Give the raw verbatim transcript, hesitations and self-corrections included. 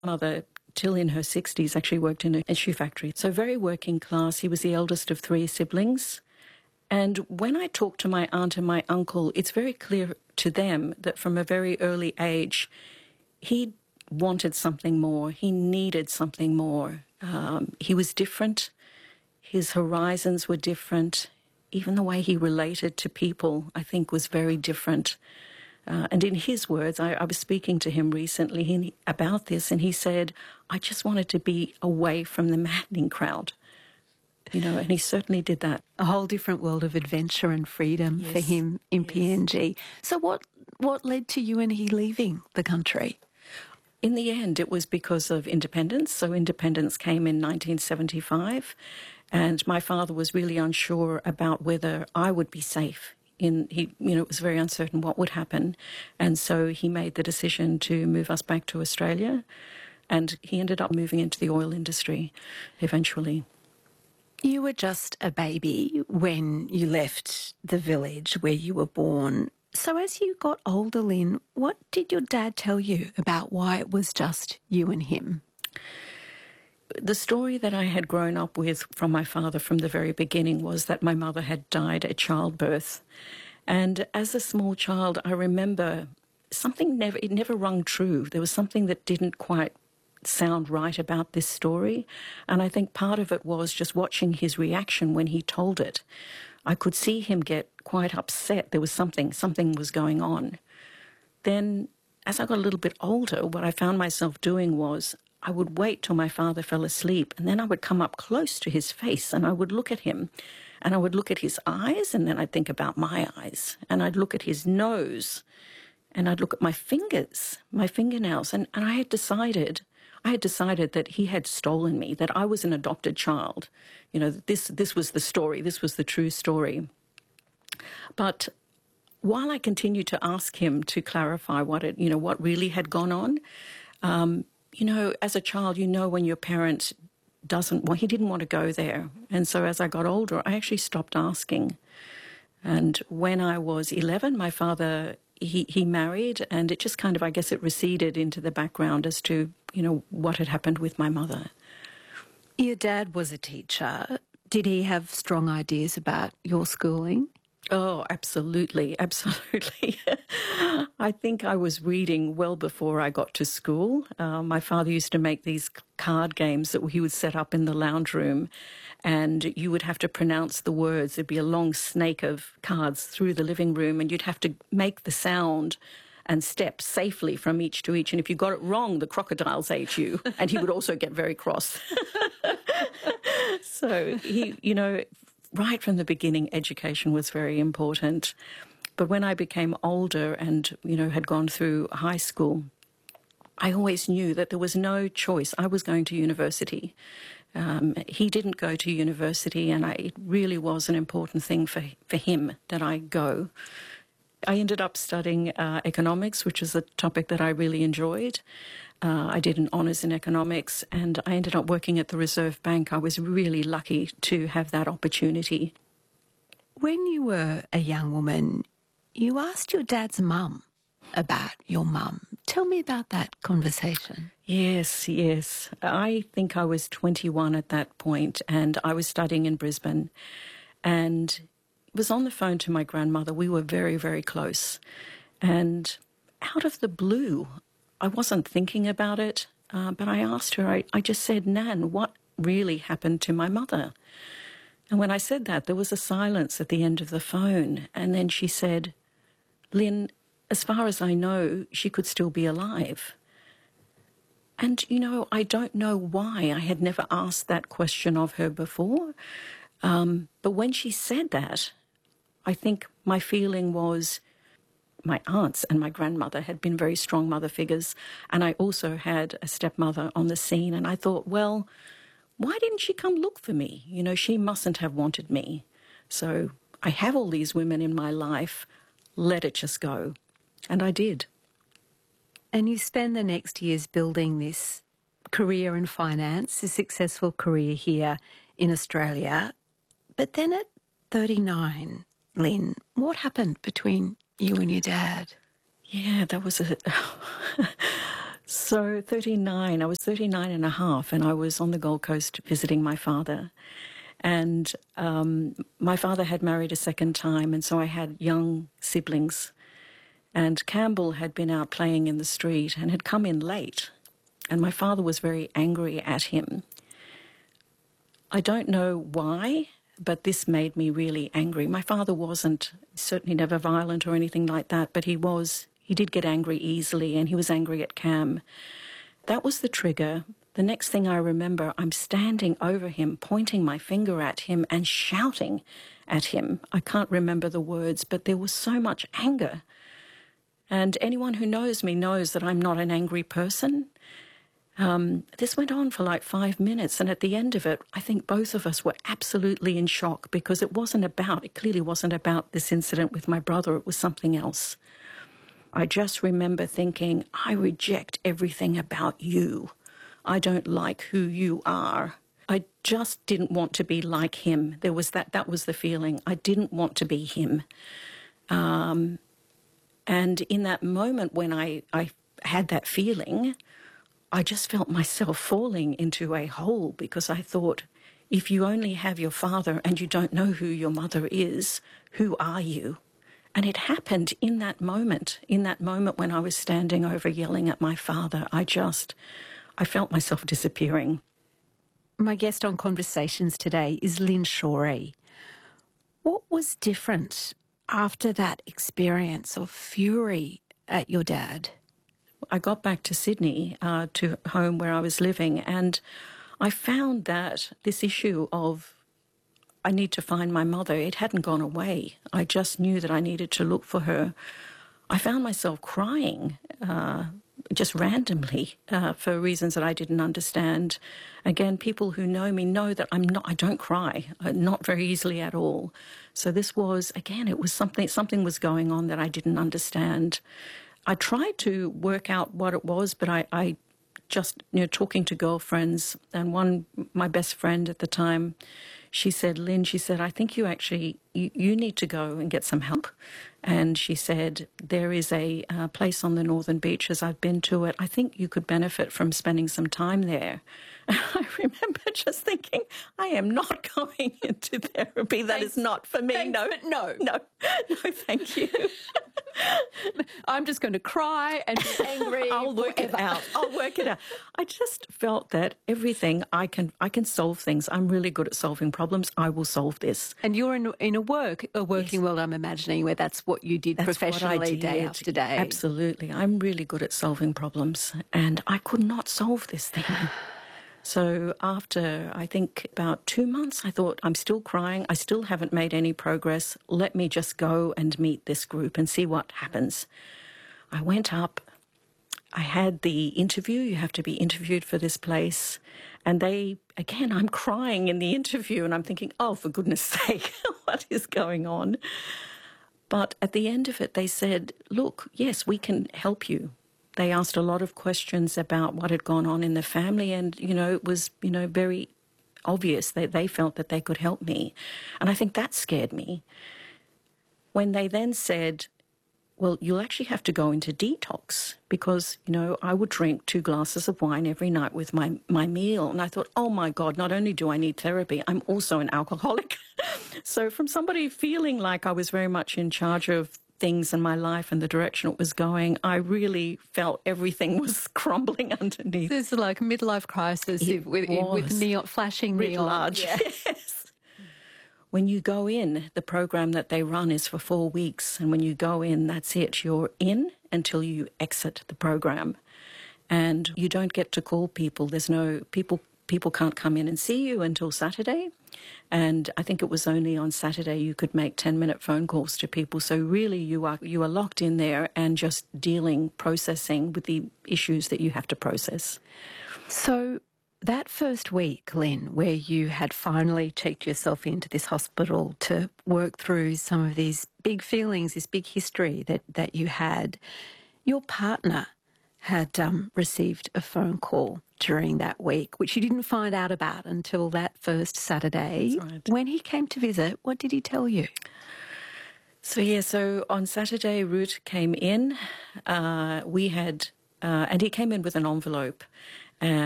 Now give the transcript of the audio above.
Mother, till in her sixties, actually worked in a shoe factory. So very working class. He was the eldest of three siblings. And when I talk to my aunt and my uncle, it's very clear to them that from a very early age, he wanted something more. He needed something more. Um, he was different. His horizons were different. Even the way he related to people, I think, was very different. Uh, and in his words, I, I was speaking to him recently he, about this, and he said, I just wanted to be away from the maddening crowd. You know, and he certainly did that. A whole different world of adventure and freedom Yes. for him in Yes. P N G. So what, what led to you and he leaving the country? In the end, it was because of independence. So independence came in nineteen seventy-five, and my father was really unsure about whether I would be safe. In he, you know, it was very uncertain what would happen, and so he made the decision to move us back to Australia, and he ended up moving into the oil industry eventually. You were just a baby when you left the village where you were born. So as you got older, Lynn, what did your dad tell you about why it was just you and him? The story that I had grown up with from my father from the very beginning was that my mother had died at childbirth. And as a small child, I remember something never, it never rung true. There was something that didn't quite sound right about this story. And I think part of it was just watching his reaction when he told it. I could see him get quite upset. There was something, something was going on. Then, as I got a little bit older, what I found myself doing was I would wait till my father fell asleep, and then I would come up close to his face and I would look at him, and I would look at his eyes, and then I'd think about my eyes, and I'd look at his nose, and I'd look at my fingers, my fingernails, and, and I had decided, I had decided that he had stolen me, that I was an adopted child. You know, this, this was the story, this was the true story. But while I continued to ask him to clarify what it, you know, what really had gone on, um, you know, as a child, you know when your parent doesn't want, he didn't want to go there. And so as I got older, I actually stopped asking. And when I was eleven, my father, he, he married, and it just kind of, I guess it receded into the background as to, you know, what had happened with my mother. Your dad was a teacher. Did he have strong ideas about your schooling? Oh, absolutely, absolutely. I think I was reading well before I got to school. Uh, my father used to make these card games that he would set up in the lounge room, and you would have to pronounce the words. There'd be a long snake of cards through the living room, and you'd have to make the sound and step safely from each to each. And if you got it wrong, the crocodiles ate you, and he would also get very cross. So he, you know, right from the beginning, education was very important. But when I became older and, you know, had gone through high school, I always knew that there was no choice. I was going to university. Um, he didn't go to university, and I, it really was an important thing for, for him that I go. I ended up studying uh, economics, which is a topic that I really enjoyed. Uh, I did an honours in economics, and I ended up working at the Reserve Bank. I was really lucky to have that opportunity. When you were a young woman, you asked your dad's mum about your mum. Tell me about that conversation. Yes, yes. I think I was twenty-one at that point, and I was studying in Brisbane, and was on the phone to my grandmother. We were very, very close. And out of the blue, I wasn't thinking about it, uh, but I asked her, I, I just said, Nan, what really happened to my mother? And when I said that, there was a silence at the end of the phone. And then she said, Lynn, as far as I know, she could still be alive. And, you know, I don't know why. I had never asked that question of her before. Um, but when she said that, I think my feeling was my aunts and my grandmother had been very strong mother figures, and I also had a stepmother on the scene, and I thought, well, why didn't she come look for me? You know, she mustn't have wanted me. So I have all these women in my life, let it just go. And I did. And you spend the next years building this career in finance, a successful career here in Australia. But then at thirty-nine, Lynn, what happened between you and your dad? Yeah, that was a So thirty-nine, I was thirty-nine and a half, and I was on the Gold Coast visiting my father. And um, my father had married a second time, and so I had young siblings. And Campbell had been out playing in the street and had come in late. And my father was very angry at him. I don't know why, but this made me really angry. My father wasn't certainly never violent or anything like that, but he was, he did get angry easily, and he was angry at Cam. That was the trigger. The next thing I remember, I'm standing over him, pointing my finger at him and shouting at him. I can't remember the words, but there was so much anger. And anyone who knows me knows that I'm not an angry person. Um, this went on for like five minutes, and at the end of it, I think both of us were absolutely in shock, because it wasn't about, it clearly wasn't about this incident with my brother, it was something else. I just remember thinking, I reject everything about you. I don't like who you are. I just didn't want to be like him. There was that, that was the feeling. I didn't want to be him. Um, and in that moment when I, I had that feeling, I just felt myself falling into a hole, because I thought, if you only have your father and you don't know who your mother is, who are you? And it happened in that moment, in that moment when I was standing over yelling at my father. I just, I felt myself disappearing. My guest on Conversations today is Lynn Shorey. What was different after that experience of fury at your dad? I got back to Sydney, uh, to home where I was living, and I found that this issue of I need to find my mother, it hadn't gone away. I just knew that I needed to look for her. I found myself crying uh, just randomly uh, for reasons that I didn't understand. Again, people who know me know that I'm not, I don't cry, uh, not very easily at all. So this was, again, it was something, something was going on that I didn't understand. I tried to work out what it was, but I, I just, you know, talking to girlfriends, and one, my best friend at the time, she said, Lynn, she said, I think you actually, you, you need to go and get some help. And she said, there is a uh, place on the Northern Beaches, I've been to it. I think you could benefit from spending some time there. And I remember just thinking, I am not going into therapy. That Thanks. is not for me. Thanks, no, but no. No, no, thank you. I'm just going to cry and be angry. I'll work forever. it out. I'll work it out. I just felt that everything I can, I can solve things. I'm really good at solving problems. I will solve this. And you're in in a work, a working Yes. world, I'm imagining, where that's what you did That's professionally what I day did. after day. Absolutely. I'm really good at solving problems, and I could not solve this thing. So after, I think, about two months, I thought, I'm still crying. I still haven't made any progress. Let me just go and meet this group and see what happens. I went up. I had the interview. You have to be interviewed for this place. And they, again, I'm crying in the interview, and I'm thinking, oh, for goodness sake, what is going on? But at the end of it, they said, look, yes, we can help you. They asked a lot of questions about what had gone on in the family, and, you know, it was, you know, very obvious that they felt that they could help me. And I think that scared me. When they then said, well, you'll actually have to go into detox, because, you know, I would drink two glasses of wine every night with my, my meal. And I thought, oh, my God, not only do I need therapy, I'm also an alcoholic. So from somebody feeling like I was very much in charge of things in my life and the direction it was going, I really felt everything was crumbling underneath. This is like a midlife crisis It with, was. with neon, flashing Writ neon. large. Yeah. Yes. When you go in, the program that they run is for four weeks. And when you go in, that's it. You're in until you exit the program. And you don't get to call people. There's no, people people can't come in and see you until Saturday. And I think it was only on Saturday you could make ten-minute phone calls to people. So really you are you are locked in there and just dealing, processing with the issues that you have to process. So that first week, Lynn, where you had finally checked yourself into this hospital to work through some of these big feelings, this big history that, that you had, your partner had um, received a phone call during that week, which you didn't find out about until that first Saturday. That's right. When he came to visit, what did he tell you? So, yeah, so on Saturday, Ruth came in. Uh, we had uh, and he came in with an envelope.